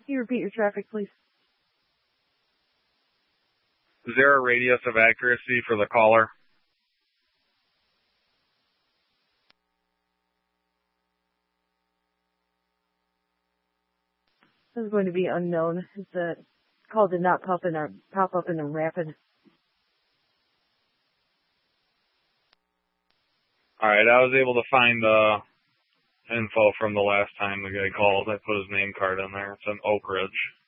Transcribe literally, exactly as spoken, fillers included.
you repeat your traffic, please? Is there a radius of accuracy for the caller? This is going to be unknown. The call did not pop in our pop up in a rapid. All right, I was able to find the info from the last time the guy called. I put his name card in there. It's in Oak Ridge.